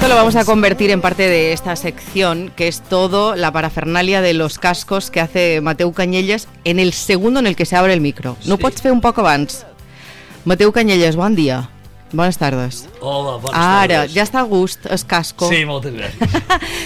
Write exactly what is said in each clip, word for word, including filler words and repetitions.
Esto lo vamos a convertir en parte de esta sección, que es todo la parafernalia de los cascos que hace Mateu Canyelles en el segundo en el que se abre el micro. No sí. Pots fer un poc abans? Mateu Canyelles, bon dia. Buenas tardes. Hola, buenas Ara, tardes. ya está a gust, es casco. Sí, moltes gràcies.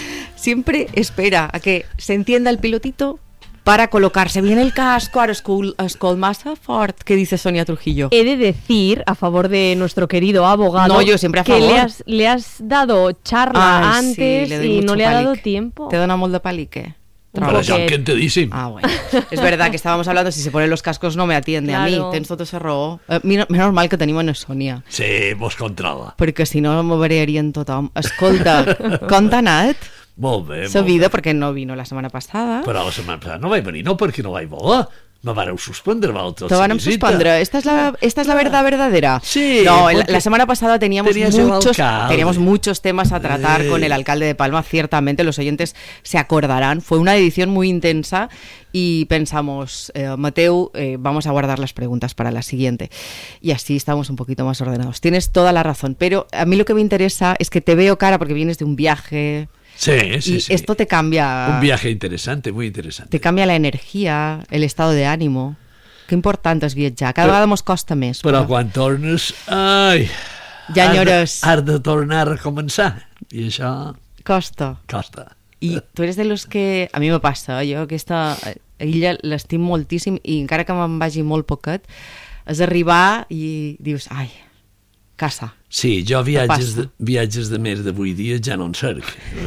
Siempre espera a que se entienda el pilotito para colocarse bien el casco. Ahora escol, escol massa fort. ¿Qué dice Sonia Trujillo? He de decir, a favor de nuestro querido abogado, no, yo siempre a que favor. le has, le has dado charla Ay, antes sí, y no le ha dado palique. tiempo. ¿Te dona molt de palique? Pero ya encantadísimo. Ah, bueno. Es verdad que estábamos hablando, si se ponen los cascos no me atiende claro. a mí. Tens tot ese raó. Eh, menos mal que tenim en Sonia. Sí, mos controla. Perquè si no m'ho veurien tothom. Escolta, com t'ha anat? Molt bé, Sa molt vida, bé. perquè no vino la setmana passada. Però la setmana passada no vaig venir, no perquè no vaig voler. Me vareu suspendre vosaltres. Te van suspendre. ¿Esta es la, esta es la verdad verdadera? Sí. No, la, la semana pasada teníamos muchos, teníamos muchos temas a tratar eh. con el alcalde de Palma. Ciertamente, los oyentes se acordarán. Fue una edición muy intensa y pensamos, eh, Mateu, eh, vamos a guardar las preguntas para la siguiente. Y así estamos un poquito más ordenados. Tienes toda la razón. Pero a mí lo que me interesa es que te veo cara porque vienes de un viaje. Sí, sí, y sí. esto te cambia. Un viaje interesante, muy interesante. Te cambia la energia, el estado de ánimo. Que important és viatjar. Cada però, vegada mos costa més. Però, però quan tornes, ai, ja enyores. Has de, has de tornar a començar. I això... Costa. Costa. I tu eres de los que... A mi me passa, jo aquesta illa l'estim moltíssim i encara que me'n vagi molt poquet, és arribar i dius, ai, casa. Sí, jo viatges de, viatges de més de vuit dies ja no en cerc.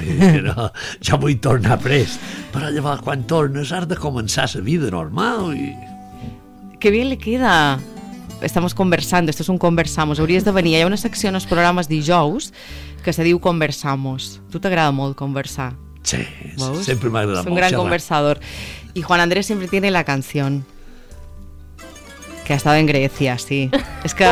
No, ja vull tornar prest. Però llavors quan tornes has de començar la vida normal i... Qué bien le queda. Estamos conversando, esto es un conversamos. Hauries de venir. Hi ha una secció en els programes dijous que se diu Conversamos. Tu t'agrada molt conversar. Sí, ¿Vos? Siempre me agrada molt. Es un molt, gran xerrar. conversador. Y Juan Andrés siempre tiene la canción. Que ha estado en Grecia, sí. És que...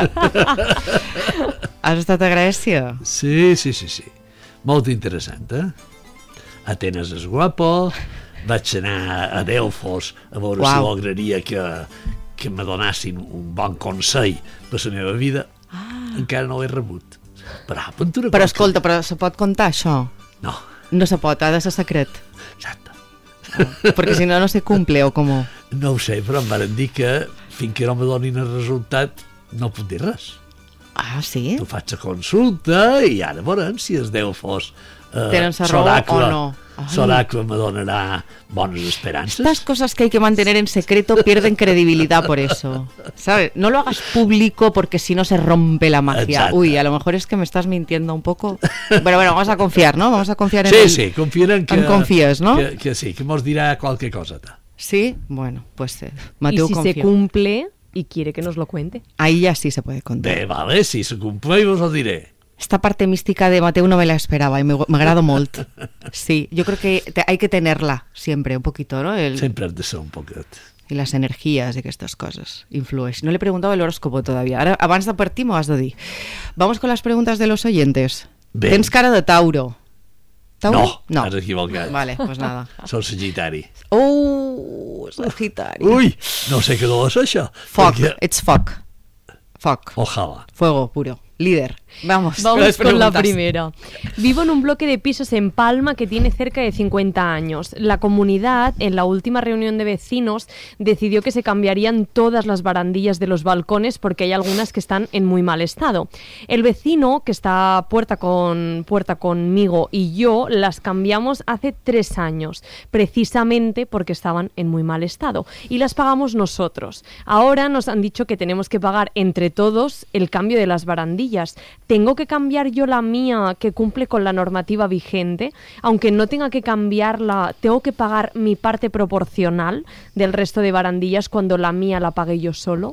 Has estat a Grècia? Sí, sí, sí, sí. Molt interessant, eh? Atenes és guapo, vaig anar a Delfos a veure Uau. si lograria que, que me donassin un bon consell per la meva vida. Ah. Encara no l'he rebut. Però, aventura Però escolta, però se pot contar això? No. No se pot, ha de ser secret. Exacte. Ah, perquè si no, no se cumple o com? No ho sé, però em van dir que fins que no me donin el resultat no puc dir res. Ah, sí? Tu faig la consulta i ara veurem si es Delfos eh, Tenen la raó o no. L'oracle me donarà bones esperances. Estas cosas que hay que mantener en secreto pierden credibilidad por eso, ¿sabes? No lo hagas público porque si no se rompe la magia. Exacto. Uy, a lo mejor es que me estás mintiendo un poco. Pero bueno, vamos a confiar, ¿no? Vamos a confiar en Sí, el... sí, confiar en que... En confíes, ¿no? Que, que sí, que mos dirà qualque cosa. Sí, bueno, pues eh, Y Mateu si confía. se cumple y quiere que nos lo cuente. Ahí ya sí se puede contar. Bé, vale, si se cumple vos ho diré. Esta parte mística de Mateu no me la esperaba y me, me agrado molt. Sí, yo creo que te, hay que tenerla siempre un poquito, ¿no? El, Sempre has de ser un poquet. y las energías y que estas cosas influyen. No le he preguntado el horóscopo todavía. Ahora, abans de partir m'ho has de dir. Vamos con las preguntas de los oyentes. Bé. Tens cara de Tauro. ¿Tauro? No, has equivocat. Vale, pues nada. Soc Sagitari. Oh, Sagitari. Ui, no sé què deu ser això. Foc, perquè- ets foc. Foc. Ojalá. Fuego puro. Líder. Vamos. Vamos las con la preguntas. primera. Vivo en un bloque de pisos en Palma que tiene cerca de cincuenta años. La comunidad, en la última reunión de vecinos, decidió que se cambiarían todas las barandillas de los balcones porque hay algunas que están en muy mal estado. El vecino, que está puerta con puerta conmigo, y yo las cambiamos hace tres años, precisamente porque estaban en muy mal estado. Y las pagamos nosotros. Ahora nos han dicho que tenemos que pagar entre todos el cambio de las barandillas. ¿Tengo que cambiar yo la mía que cumple con la normativa vigente? Aunque no tenga que cambiarla, ¿tengo que pagar mi parte proporcional del resto de barandillas cuando la mía la pague yo solo?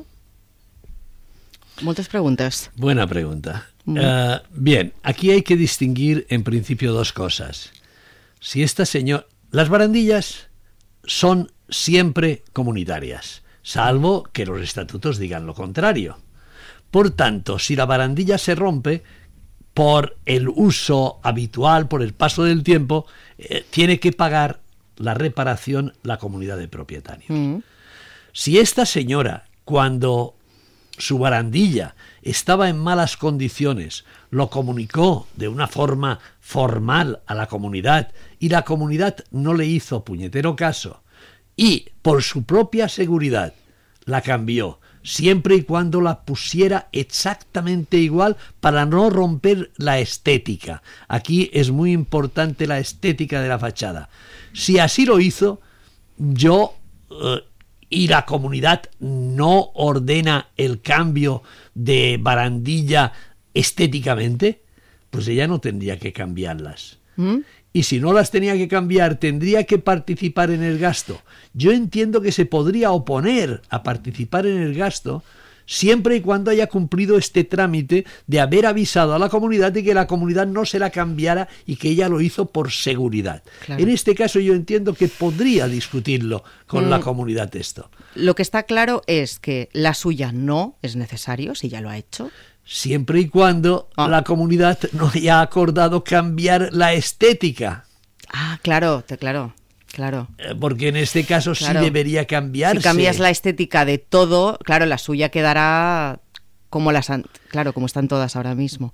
Muchas preguntas. Buena pregunta. Mm. Uh, bien, aquí hay que distinguir en principio dos cosas. Si esta señora... Las barandillas son siempre comunitarias, salvo que los estatutos digan lo contrario. Por tanto, si la barandilla se rompe por el uso habitual, por el paso del tiempo, eh, tiene que pagar la reparación la comunidad de propietarios. Mm. Si esta señora, cuando su barandilla estaba en malas condiciones, lo comunicó de una forma formal a la comunidad y la comunidad no le hizo puñetero caso y por su propia seguridad la cambió, siempre y cuando la pusiera exactamente igual para no romper la estética. Aquí es muy importante la estética de la fachada. Si así lo hizo, yo eh, y la comunidad no ordena el cambio de barandilla estéticamente, pues ella no tendría que cambiarlas. ¿Mm? Y si no las tenía que cambiar, tendría que participar en el gasto. Yo entiendo que se podría oponer a participar en el gasto siempre y cuando haya cumplido este trámite de haber avisado a la comunidad de que la comunidad no se la cambiara y que ella lo hizo por seguridad. Claro. En este caso yo entiendo que podría discutirlo con mm. la comunidad esto. Lo que está claro es que la suya no es necesario, si ya lo ha hecho. Siempre y cuando ah. la comunidad no haya acordado cambiar la estética. Ah, claro, te, claro, claro. Porque en este caso claro. sí debería cambiarse. Si cambias la estética de todo, claro, la suya quedará como las, claro, como están todas ahora mismo.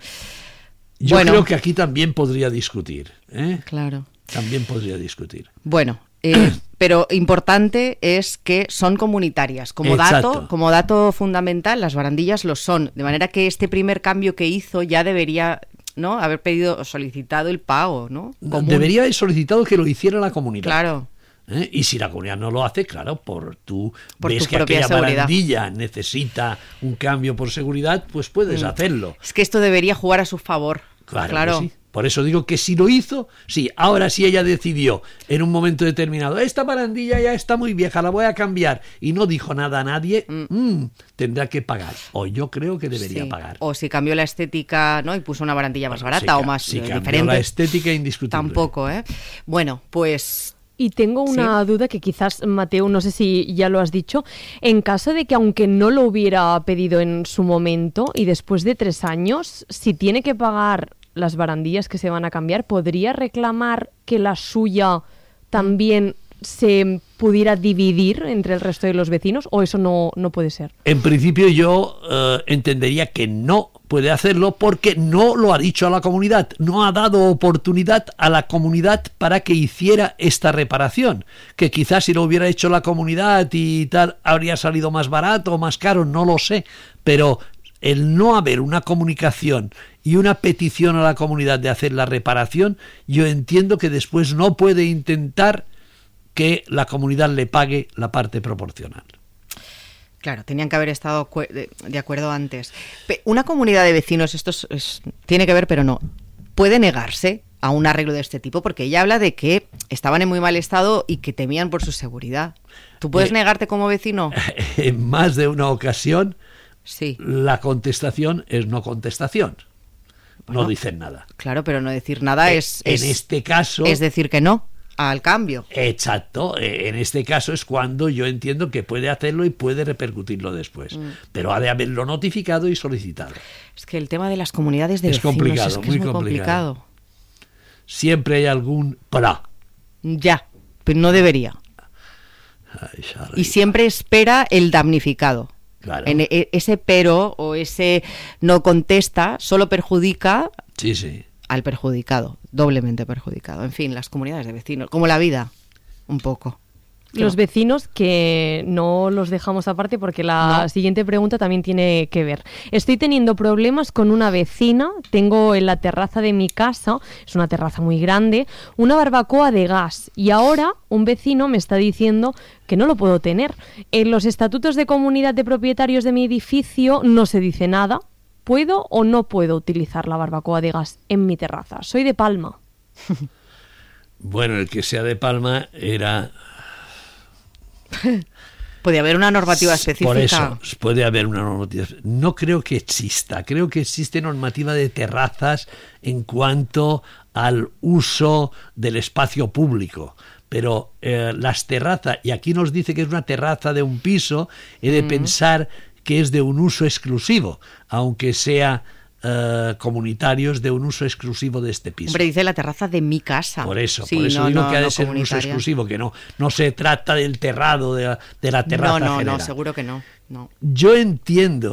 Yo bueno, creo que aquí también podría discutir, ¿eh? Claro. También podría discutir. Bueno. Eh, pero importante es que son comunitarias. Como dato, como dato fundamental, las barandillas lo son. De manera que este primer cambio que hizo ya debería, ¿no?, haber pedido o solicitado el pago, ¿no? Común. Debería haber solicitado que lo hiciera la comunidad. Claro. ¿Eh? Y si la comunidad no lo hace, claro, por tú por ves tu que aquella seguridad. barandilla necesita un cambio por seguridad, pues puedes mm. hacerlo. Es que esto debería jugar a su favor. Claro, claro. Que sí. Por eso digo que si lo hizo, sí, ahora sí ella decidió en un momento determinado, esta barandilla ya está muy vieja, la voy a cambiar, y no dijo nada a nadie, mm. Mm, tendrá que pagar, o yo creo que debería sí. pagar. O si cambió la estética, ¿no?, y puso una barandilla más bueno, barata si o más si eh, cambió diferente. La estética indiscutible. Tampoco, ¿eh? Bueno, pues... Y tengo una ¿Sí? duda que quizás, Mateo, no sé si ya lo has dicho. En caso de que aunque no lo hubiera pedido en su momento y después de tres años, si tiene que pagar las barandillas que se van a cambiar, ¿podría reclamar que la suya también se pudiera dividir entre el resto de los vecinos o eso no, no puede ser? En principio yo eh, entendería que no puede hacerlo porque no lo ha dicho a la comunidad, no ha dado oportunidad a la comunidad para que hiciera esta reparación, que quizás si lo hubiera hecho la comunidad y tal habría salido más barato o más caro, no lo sé, pero el no haber una comunicación y una petición a la comunidad de hacer la reparación, yo entiendo que después no puede intentar que la comunidad le pague la parte proporcional. Claro, tenían que haber estado de acuerdo antes. Una comunidad de vecinos, esto es, es, tiene que ver, pero no, puede negarse a un arreglo de este tipo, porque ella habla de que estaban en muy mal estado y que temían por su seguridad. ¿Tú puedes eh, negarte como vecino? En más de una ocasión, sí. La contestación es no contestación. Bueno, no dicen nada. Claro, pero no decir nada eh, es, en es... este caso... Es decir que no al cambio. Exacto. En este caso es cuando yo entiendo que puede hacerlo y puede repercutirlo después. Mm. Pero ha de haberlo notificado y solicitado. Es que el tema de las comunidades de es vecinos complicado, es que muy es muy complicado. complicado. Siempre hay algún para. Ya, pero no debería. Ay, y siempre espera el damnificado. Claro. En ese pero o ese no contesta solo perjudica sí, sí. al perjudicado, doblemente perjudicado. En fin, las comunidades de vecinos, como la vida, un poco. Los vecinos, que no los dejamos aparte porque la no. siguiente pregunta también tiene que ver. Estoy teniendo problemas con una vecina, tengo en la terraza de mi casa, es una terraza muy grande, una barbacoa de gas y ahora un vecino me está diciendo que no lo puedo tener. En los estatutos de comunidad de propietarios de mi edificio no se dice nada. ¿Puedo o no puedo utilizar la barbacoa de gas en mi terraza? Soy de Palma. Bueno, el que sea de Palma era... Puede haber una normativa específica. Por eso, puede haber una normativa. No creo que exista. Creo que existe normativa de terrazas en cuanto al uso del espacio público. Pero eh, las terrazas, y aquí nos dice que es una terraza de un piso, he de mm. pensar que es de un uso exclusivo, aunque sea uh, comunitarios de un uso exclusivo de este piso. Hombre, dice la terraza de mi casa. Por eso, sí, por eso no, digo no, que ha de no ser un uso exclusivo, que no, no se trata del terrado, de la, de la terraza No, no, general. no, seguro que no, no. Yo entiendo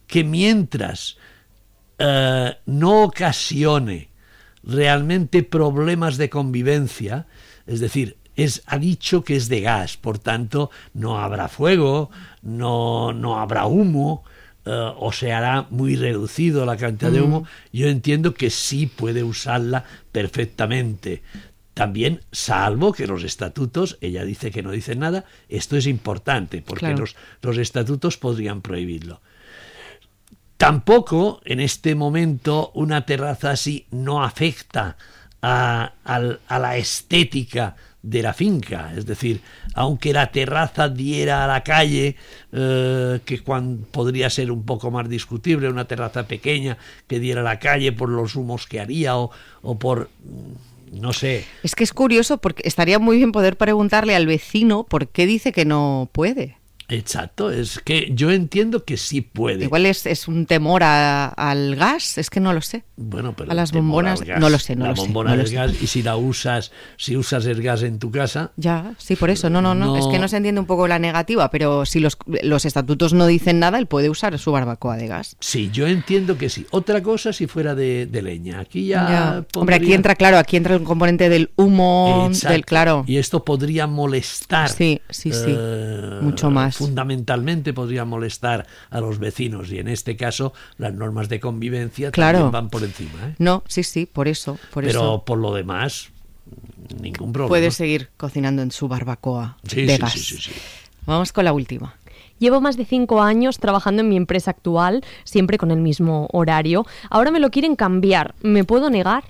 que mientras eh, no ocasione realmente problemas de convivencia, es decir, es, ha dicho que es de gas, por tanto no habrá fuego, no, no habrá humo, uh, o se hará muy reducido la cantidad de humo, yo entiendo que sí puede usarla perfectamente. También, salvo que los estatutos, ella dice que no dicen nada, esto es importante, porque claro. los, los estatutos podrían prohibirlo. Tampoco, en este momento, una terraza así no afecta a, a, a la estética de la finca, es decir, aunque la terraza diera a la calle, eh, que cuando, podría ser un poco más discutible, una terraza pequeña que diera a la calle por los humos que haría o, o por, no sé. Es que es curioso porque estaría muy bien poder preguntarle al vecino por qué dice que no puede. Exacto, es que yo entiendo que sí puede. Igual es, es un temor a, al gas, es que no lo sé. Bueno, pero a las bombonas, no lo sé, no la lo sé. bombona no del lo sé. gas, y si la usas, si usas el gas en tu casa. Ya, sí, por eso, no, no, no, No. es que no se entiende un poco la negativa, pero si los, los estatutos no dicen nada, él puede usar su barbacoa de gas. Sí, yo entiendo que sí. Otra cosa si fuera de, de leña. Aquí ya, Ya. pondría... Hombre, aquí entra, claro, aquí entra el componente del humo, Exacto. del claro. Y esto podría molestar. Sí, sí, sí. eh, Mucho más. Fundamentalmente podría molestar a los vecinos, y en este caso las normas de convivencia Claro. también van por encima. ¿eh? No, sí, sí, por eso, por Pero eso. por lo demás, ningún problema. Puede seguir cocinando en su barbacoa Sí, de sí, gas. sí, sí, sí. Vamos con la última. Llevo más de cinco años trabajando en mi empresa actual, siempre con el mismo horario. Ahora me lo quieren cambiar. ¿Me puedo negar?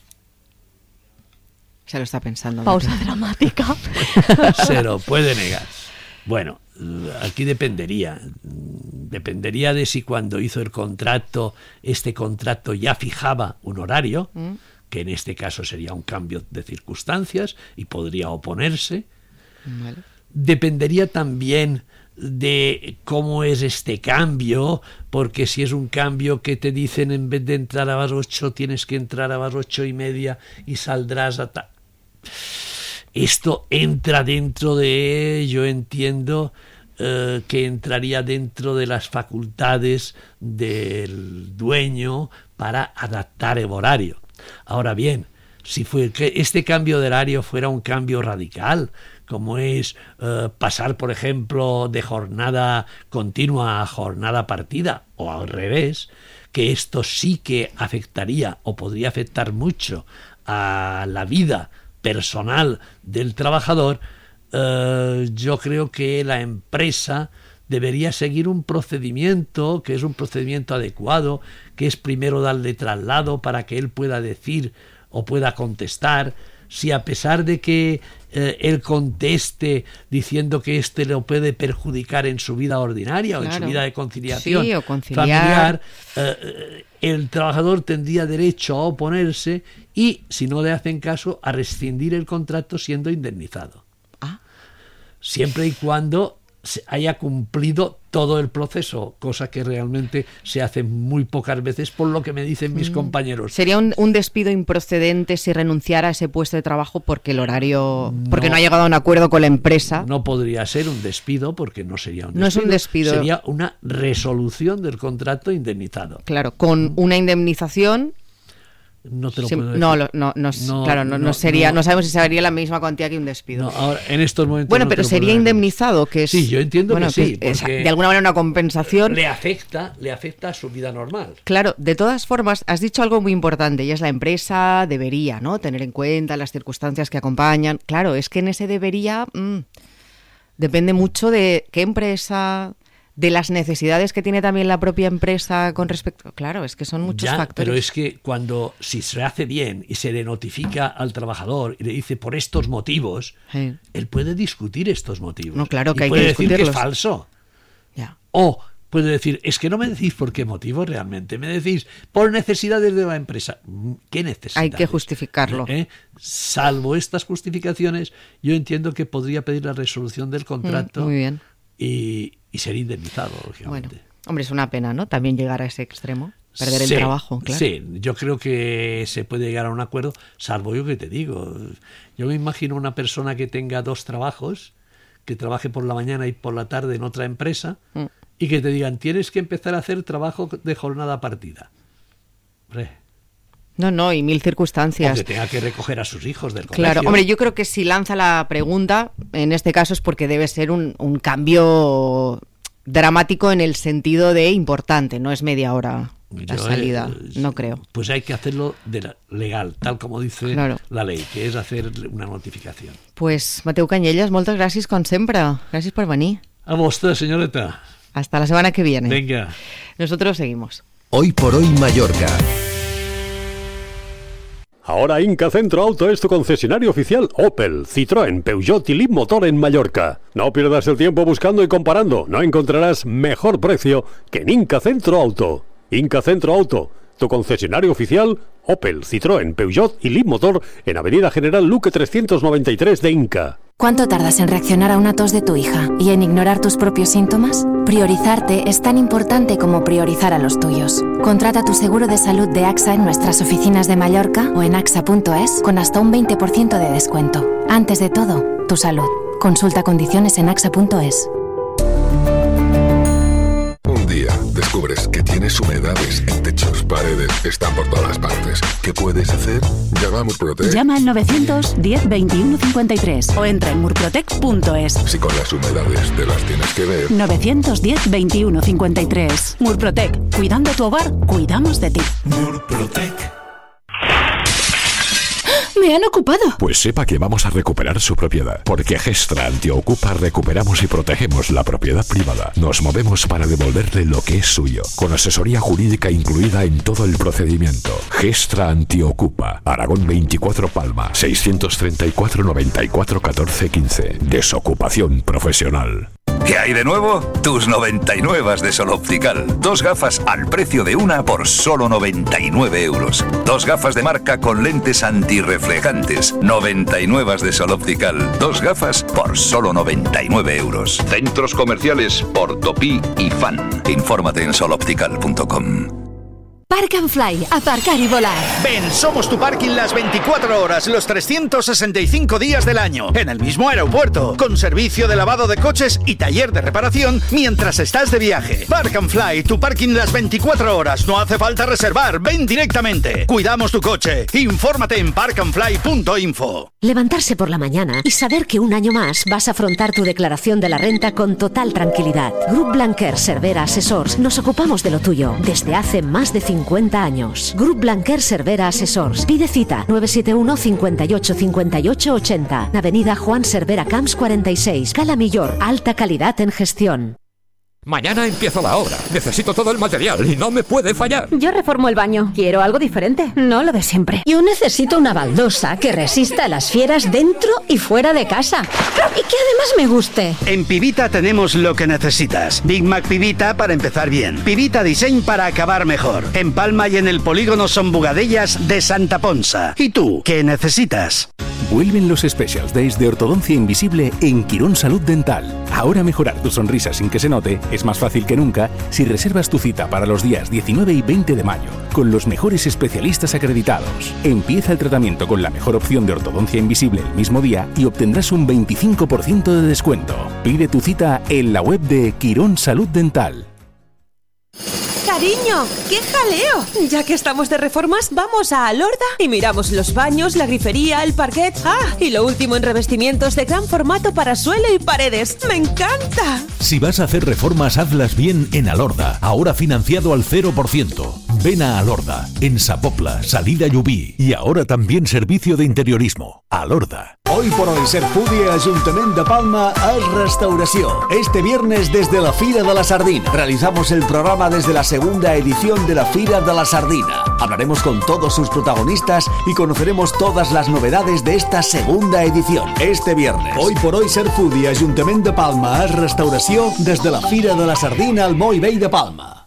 Se lo está pensando. Pausa dramática. Se lo puede negar. Bueno, aquí dependería. Dependería de si cuando hizo el contrato, este contrato ya fijaba un horario, ¿Mm? que en este caso sería un cambio de circunstancias y podría oponerse. Vale. Dependería también de cómo es este cambio, porque si es un cambio que te dicen en vez de entrar a las ocho tienes que entrar a las ocho y media y saldrás a ta... Esto entra dentro de, yo entiendo eh, que entraría dentro de las facultades del dueño para adaptar el horario. Ahora bien, si fue que este cambio de horario fuera un cambio radical, como es eh, pasar, por ejemplo, de jornada continua a jornada partida, o al revés, que esto sí que afectaría o podría afectar mucho a la vida personal del trabajador, eh, yo creo que la empresa debería seguir un procedimiento que es un procedimiento adecuado, que es primero darle traslado para que él pueda decir o pueda contestar. Si a pesar de que eh, él conteste diciendo que este lo puede perjudicar en su vida ordinaria, Claro. o en su vida de conciliación Sí, o conciliar. familiar, eh, el trabajador tendría derecho a oponerse y, si no le hacen caso, a rescindir el contrato siendo indemnizado. Ah, Siempre y cuando se haya cumplido todo el proceso, cosa que realmente se hace muy pocas veces por lo que me dicen mis compañeros. sería un, un despido improcedente si renunciara a ese puesto de trabajo porque el horario, No. porque no ha llegado a un acuerdo con la empresa. No podría ser un despido porque no sería un despido. No es un despido. Sería una resolución del contrato indemnizado. Claro, con una indemnización. No te lo sim- puedo decir. no, lo- no, no, No, claro, no, no no, sería, no. no sabemos si sería la misma cuantía que un despido. No, ahora, en estos momentos Bueno, no te pero lo puedo sería dar. indemnizado, que es. Sí, yo entiendo bueno, que sí, es, porque de alguna manera una compensación. Le afecta, le afecta a su vida normal. Claro, de todas formas, has dicho algo muy importante y es la empresa debería, ¿no? Tener en cuenta las circunstancias que acompañan. Claro, es que en ese debería mm, depende mucho de qué empresa, de las necesidades que tiene también la propia empresa con respecto. Claro, es que son muchos Ya, factores. pero es que cuando si se hace bien y se le notifica al trabajador y le dice por estos motivos, Sí. él puede discutir estos motivos. No, claro, y que hay que puede decir que es discutirlos. falso. Ya. O puede decir, es que no me decís por qué motivo realmente, me decís por necesidades de la empresa. ¿Qué necesidades? Hay que justificarlo. ¿Eh? Salvo estas justificaciones, yo entiendo que podría pedir la resolución del contrato Mm, muy bien. y, y ser indemnizado, Bueno, lógicamente. hombre, es una pena, ¿no? También llegar a ese extremo, perder Sí, el trabajo, claro. Sí, yo creo que se puede llegar a un acuerdo, salvo yo que te digo. Yo me imagino una persona que tenga dos trabajos, que trabaje por la mañana y por la tarde en otra empresa, Mm. y que te digan, tienes que empezar a hacer trabajo de jornada partida. Hombre. No, no, y mil circunstancias. O que tenga que recoger a sus hijos del colegio. Claro, hombre, yo creo que si lanza la pregunta, en este caso es porque debe ser un, un cambio dramático en el sentido de importante, no es media hora la Yo, salida, eh, no creo. Pues hay que hacerlo de la, legal, tal como dice Claro. la ley, que es hacer una notificación. Pues, Mateu Canyelles, moltes gràcies com sempre. Gràcies por venir. A vostè, señorita. Hasta la semana que viene. Venga. Nosotros seguimos. Hoy por hoy Mallorca. Ahora Inca Centro Auto es tu concesionario oficial Opel, Citroën, Peugeot y Leapmotor en Mallorca. No pierdas el tiempo buscando y comparando. No encontrarás mejor precio que en Inca Centro Auto. Inca Centro Auto, tu concesionario oficial Opel, Citroën, Peugeot y Leapmotor en Avenida General Luque trescientos noventa y tres de Inca. ¿Cuánto tardas en reaccionar a una tos de tu hija y en ignorar tus propios síntomas? Priorizarte es tan importante como priorizar a los tuyos. Contrata tu seguro de salud de AXA en nuestras oficinas de Mallorca o en axa punto es con hasta un veinte por ciento de descuento. Antes de todo, tu salud. Consulta condiciones en axa punto es. Un día descubres que tienes humedades en techos, paredes, están por todas partes. ¿Qué puedes hacer? Llama a Murprotec. Llama al novecientos diez veintiuno cincuenta y tres o entra en murprotec punto es. Si con las humedades te las tienes que ver. novecientos diez veintiuno cincuenta y tres. Murprotec. Cuidando tu hogar, cuidamos de ti. Murprotec. ¡Me han ocupado! Pues sepa que vamos a recuperar su propiedad, porque Gestra Antiocupa recuperamos y protegemos la propiedad privada. Nos movemos para devolverle lo que es suyo, con asesoría jurídica incluida en todo el procedimiento. Gestra Antiocupa, Aragón veinticuatro Palma, seiscientos treinta y cuatro noventa y cuatro catorce quince. Desocupación profesional. ¿Qué hay de nuevo? Tus noventa y nueve de Sol Optical. Dos gafas al precio de una por solo noventa y nueve euros. Dos gafas de marca con lentes antirreflejantes. noventa y nueve de Sol Optical. Dos gafas por solo noventa y nueve euros. Centros comerciales Portopí y Fan. Infórmate en sol optical punto com. Park and Fly, aparcar y volar. Ven, somos tu parking las veinticuatro horas, los trescientos sesenta y cinco días del año, en el mismo aeropuerto, con servicio de lavado de coches y taller de reparación mientras estás de viaje. Park and Fly, tu parking las veinticuatro horas, no hace falta reservar, ven directamente. Cuidamos tu coche, infórmate en park and fly punto info. Levantarse por la mañana y saber que un año más vas a afrontar tu declaración de la renta con total tranquilidad. Grup Blanquer Cervera Assessors, nos ocupamos de lo tuyo desde hace más de cincuenta años. Grup Blanquer Cervera Assessors. Pide cita nueve siete uno, cinco ocho, cinco ocho ocho cero. Avenida Juan Cervera Camps cuarenta y seis. Cala Millor. Alta calidad en gestión. Mañana empieza la obra. Necesito todo el material y no me puede fallar. Yo reformo el baño. Quiero algo diferente, no lo de siempre. Yo necesito una baldosa que resista a las fieras dentro y fuera de casa. Y que además me guste. En Pivita tenemos lo que necesitas. Big Mac Pivita para empezar bien. Pivita Design para acabar mejor. En Palma y en el polígono Son Bugadellas de Santa Ponsa. ¿Y tú qué necesitas? Vuelven los Special Days de Ortodoncia Invisible en Quirón Salud Dental. Ahora mejorar tu sonrisa sin que se note es más fácil que nunca si reservas tu cita para los días diecinueve y veinte de mayo con los mejores especialistas acreditados. Empieza el tratamiento con la mejor opción de ortodoncia invisible el mismo día y obtendrás un veinticinco por ciento de descuento. Pide tu cita en la web de Quirón Salud Dental. Cariño, ¡qué jaleo! Ya que estamos de reformas, vamos a Alorda y miramos los baños, la grifería, el parquet. ¡Ah! Y lo último en revestimientos de gran formato para suelo y paredes. ¡Me encanta! Si vas a hacer reformas, hazlas bien en Alorda. Ahora financiado al cero por ciento. Ven a Alorda, en Sapopla, salida Llubí. Y ahora también servicio de interiorismo. Alorda. Hoy por hoy, Ser Foodie Ajuntament de Palma es restauració. Este viernes desde la Fira de la Sardina. Realizamos el programa desde la segunda edición de la Fira de la Sardina. Hablaremos con todos sus protagonistas y conoceremos todas las novedades de esta segunda edición. Este viernes, Hoy por hoy, Ser Foodie Ajuntament de Palma es restauració desde la Fira de la Sardina al Moll Vell de Palma.